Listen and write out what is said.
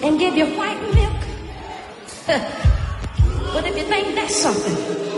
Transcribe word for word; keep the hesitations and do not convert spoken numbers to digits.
and give you white milk. But if you think that's something,